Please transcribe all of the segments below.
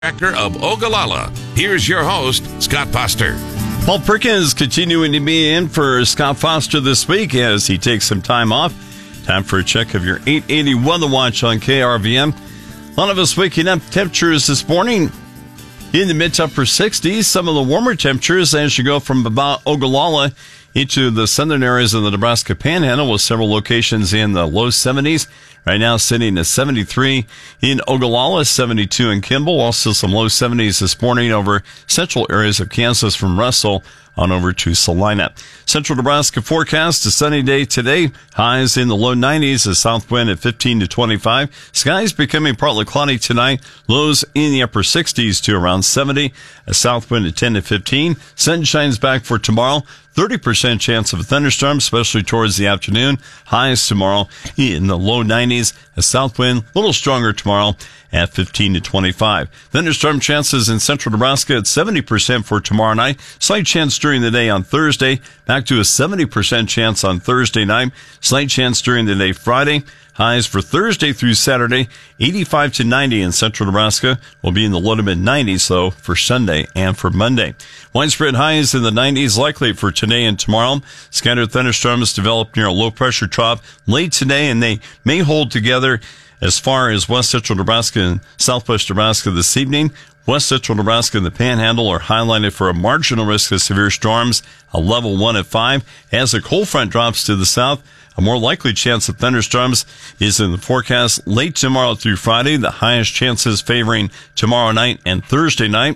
Director of Ogallala. Here's your host, Scott Foster. Paul Perkins continuing to be in for Scott Foster this week as he takes some time off. Time for a check of your 880 Weather Watch on KRVM. A lot of us waking up temperatures this morning in the mid to upper 60s. Some of the warmer temperatures as you go from about Ogallala into the southern areas of the Nebraska Panhandle, with several locations in the low 70s. Right now sitting at 73 in Ogallala, 72 in Kimball. Also some low 70s this morning over central areas of Kansas from Russell on over to Salina. Central Nebraska forecast, a sunny day today. Highs in the low 90s, a south wind at 15 to 25. Skies becoming partly cloudy tonight. Lows in the upper 60s to around 70. A south wind at 10 to 15. Sun shines back for tomorrow. 30% chance of a thunderstorm, especially towards the afternoon. Highs tomorrow in the low 90s. A south wind, a little stronger tomorrow at 15 to 25. Thunderstorm chances in central Nebraska at 70% for tomorrow night. Slight chance during the day on Thursday. Back to a 70% chance on Thursday night. Slight chance during the day Friday. Highs for Thursday through Saturday, 85 to 90 in central Nebraska. Will be in the low to mid 90s, though, for Sunday and for Monday. Widespread highs in the 90s likely for today and tomorrow. Scattered thunderstorms develop near a low pressure trough late today, and they may hold together as far as west central Nebraska and southwest Nebraska this evening. West central Nebraska and the Panhandle are highlighted for a marginal risk of severe storms, a level 1 at 5. As a cold front drops to the south, a more likely chance of thunderstorms is in the forecast late tomorrow through Friday. The highest chances favoring tomorrow night and Thursday night.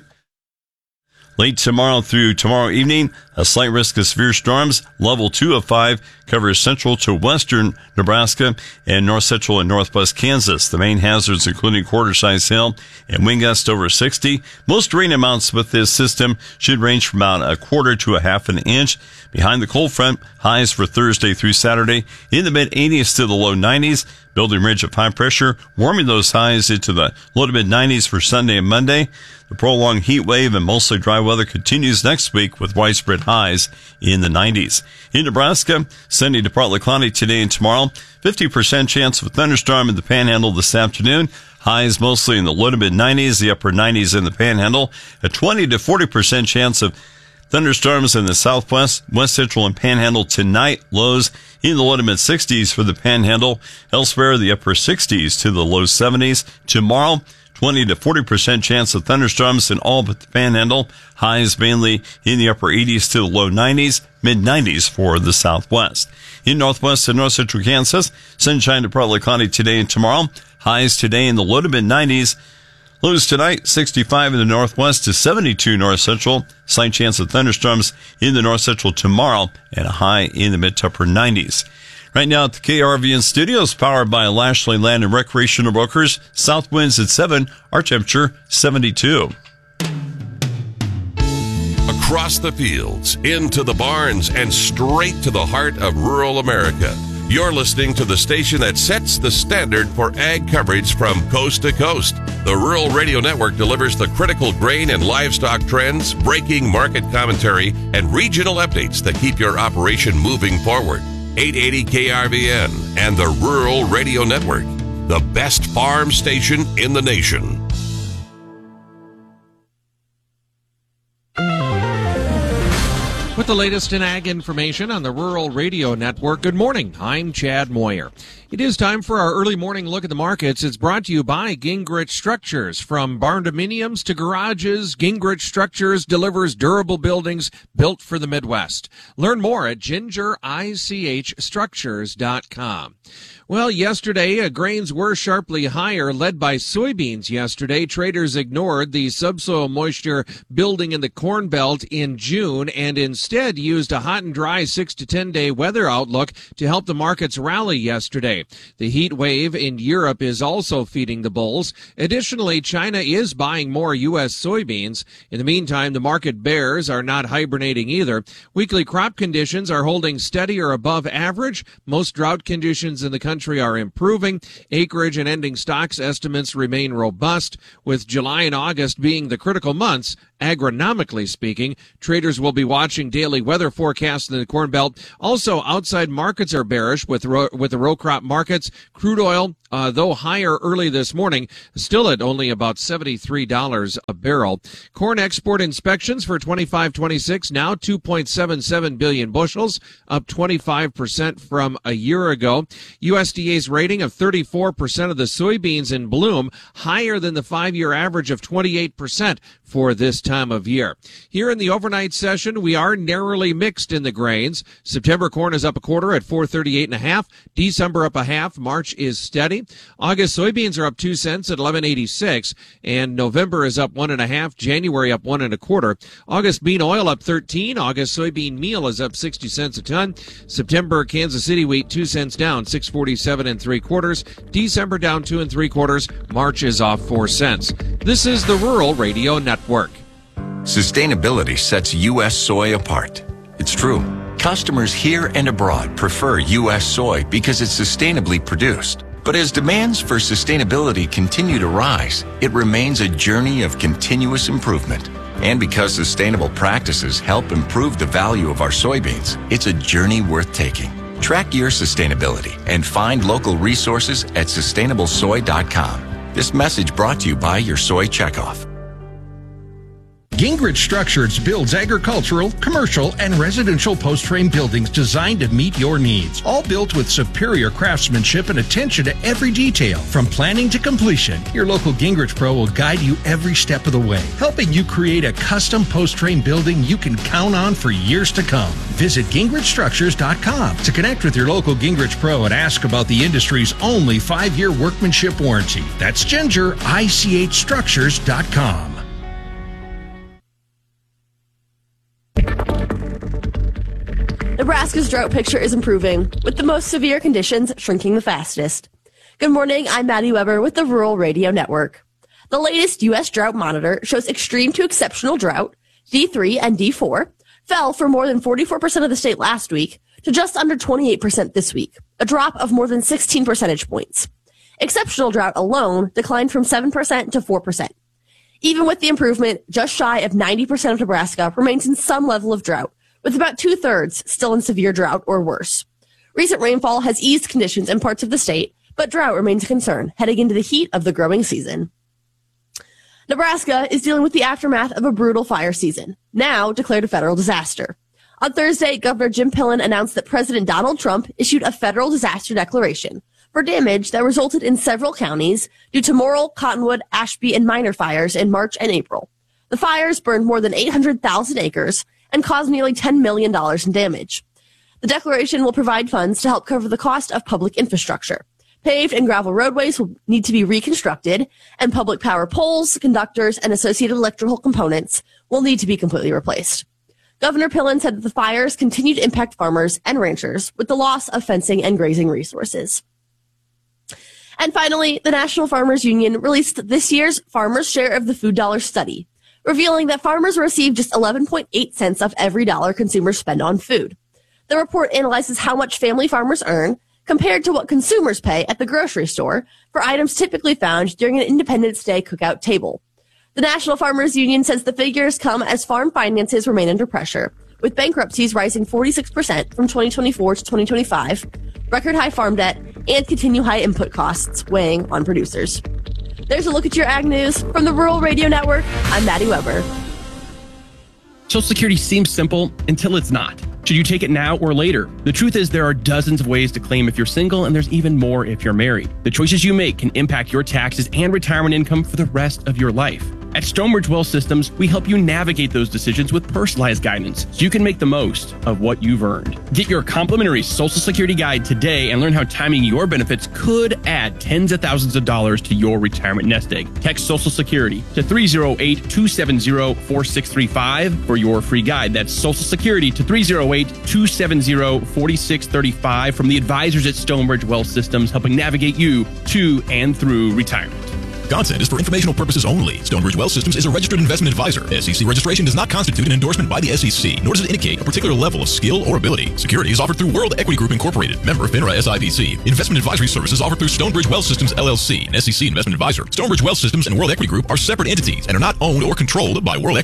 Late tomorrow through tomorrow evening, a slight risk of severe storms. Level 2 of 5 covers central to western Nebraska and north central and northwest Kansas. The main hazards including quarter-size hail and wind gusts over 60. Most rain amounts with this system should range from about a quarter to a half an inch. Behind the cold front, highs for Thursday through Saturday in the mid-80s to the low 90s. Building ridge of high pressure, warming those highs into the low to mid-90s for Sunday and Monday. The prolonged heat wave and mostly dry weather continues next week with widespread highs in the 90s. In Nebraska, sunny to partly cloudy today and tomorrow. 50% chance of a thunderstorm in the Panhandle this afternoon. Highs mostly in the low to mid-90s, the upper 90s in the Panhandle. A 20 to 40% chance of thunderstorms in the southwest, west central, and Panhandle tonight. Lows in the low to mid-60s for the Panhandle. Elsewhere, the upper 60s to the low 70s. Tomorrow, 20 to 40% chance of thunderstorms in all but the Panhandle. Highs mainly in the upper 80s to the low 90s, mid-90s for the southwest. In northwest and north central Kansas, sunshine to partly cloudy today and tomorrow. Highs today in the low to mid-90s. Lows tonight, 65 in the northwest to 72 north central. Slight chance of thunderstorms in the north central tomorrow and a high in the mid to upper 90s. Right now at the KRVN studios, powered by Lashley Land and Recreational Brokers. South winds at 7, our temperature 72. Across the fields, into the barns, and straight to the heart of rural America. You're listening to the station that sets the standard for ag coverage from coast to coast. The Rural Radio Network delivers the critical grain and livestock trends, breaking market commentary, and regional updates that keep your operation moving forward. 880 KRVN and the Rural Radio Network, the best farm station in the nation. With the latest in ag information on the Rural Radio Network, good morning. I'm Chad Moyer. It is time for our early morning look at the markets. It's brought to you by Gingrich Structures. From barn dominiums to garages, Gingrich Structures delivers durable buildings built for the Midwest. Learn more at gingerichstructures.com. Well, yesterday, grains were sharply higher, led by soybeans yesterday. Traders ignored the subsoil moisture building in the Corn Belt in June and instead used a hot and dry 6 to 10 day weather outlook to help the markets rally yesterday. The heat wave in Europe is also feeding the bulls. Additionally, China is buying more U.S. soybeans. In the meantime, the market bears are not hibernating either. Weekly crop conditions are holding steady or above average. Most drought conditions in the country are improving. Acreage and ending stocks estimates remain robust, with July and August being the critical months. Agronomically speaking, traders will be watching daily weather forecast in the Corn Belt. Also, outside markets are bearish with the row crop markets. Crude oil, though higher early this morning, still at only about $73 a barrel. Corn export inspections for 25-26 now 2.77 billion bushels, up 25% from a year ago. USDA's rating of 34% of the soybeans in bloom, higher than the 5-year average of 28% for this time of year. Here in the overnight session, we are narrowly mixed in the grains. September corn is up a quarter at 438.5. December up a half. March is steady. August soybeans are up 2 cents at 11.86, and November is up 1.5. January up 1 1/4. August bean oil up 13. August soybean meal is up 60 cents a ton. September Kansas City wheat 2 cents down, 647 3/4. December down 2 3/4. March is off 4 cents. This is the Rural Radio Network. Sustainability sets U.S. soy apart. It's true. Customers here and abroad prefer U.S. soy because it's sustainably produced. But as demands for sustainability continue to rise, it remains a journey of continuous improvement. And because sustainable practices help improve the value of our soybeans, it's a journey worth taking. Track your sustainability and find local resources at sustainablesoy.com. This message brought to you by your Soy Checkoff. Gingrich Structures builds agricultural, commercial, and residential post-frame buildings designed to meet your needs. All built with superior craftsmanship and attention to every detail. From planning to completion, your local Gingrich Pro will guide you every step of the way, helping you create a custom post-frame building you can count on for years to come. Visit GingrichStructures.com to connect with your local Gingrich Pro and ask about the industry's only 5-year workmanship warranty. That's GingerICHStructures.com. Nebraska's drought picture is improving, with the most severe conditions shrinking the fastest. Good morning, I'm Maddie Weber with the Rural Radio Network. The latest U.S. drought monitor shows extreme to exceptional drought, D3 and D4, fell for more than 44% of the state last week to just under 28% this week, a drop of more than 16 percentage points. Exceptional drought alone declined from 7% to 4%. Even with the improvement, just shy of 90% of Nebraska remains in some level of drought, with about 2/3 still in severe drought or worse. Recent rainfall has eased conditions in parts of the state, but drought remains a concern heading into the heat of the growing season. Nebraska is dealing with the aftermath of a brutal fire season, now declared a federal disaster. On Thursday, Governor Jim Pillen announced that President Donald Trump issued a federal disaster declaration for damage that resulted in several counties due to Morrill, Cottonwood, Ashby, and Minor fires in March and April. The fires burned more than 800,000 acres and caused nearly $10 million in damage. The declaration will provide funds to help cover the cost of public infrastructure. Paved and gravel roadways will need to be reconstructed, and public power poles, conductors, and associated electrical components will need to be completely replaced. Governor Pillen said that the fires continue to impact farmers and ranchers with the loss of fencing and grazing resources. And finally, the National Farmers Union released this year's Farmers' Share of the Food Dollar study, revealing that farmers receive just 11.8 cents of every dollar consumers spend on food. The report analyzes how much family farmers earn compared to what consumers pay at the grocery store for items typically found during an Independence Day cookout table. The National Farmers Union says the figures come as farm finances remain under pressure, with bankruptcies rising 46% from 2024 to 2025, record high farm debt, and continued high input costs weighing on producers. There's a look at your ag news from the Rural Radio Network. I'm Maddie Weber. Social Security seems simple until it's not. Should you take it now or later? The truth is there are dozens of ways to claim if you're single, and there's even more if you're married. The choices you make can impact your taxes and retirement income for the rest of your life. At Stonebridge Wealth Systems, we help you navigate those decisions with personalized guidance so you can make the most of what you've earned. Get your complimentary Social Security guide today and learn how timing your benefits could add tens of thousands of dollars to your retirement nest egg. Text Social Security to 308-270-4635 for your free guide. That's Social Security to 308-270-4635 from the advisors at Stonebridge Wealth Systems, helping navigate you to and through retirement. Content is for informational purposes only. Stonebridge Wealth Systems is a registered investment advisor. SEC registration does not constitute an endorsement by the SEC, nor does it indicate a particular level of skill or ability. Securities offered through World Equity Group Incorporated, member FINRA SIPC. Investment advisory services offered through Stonebridge Wealth Systems LLC, an SEC investment advisor. Stonebridge Wealth Systems and World Equity Group are separate entities and are not owned or controlled by World Equity.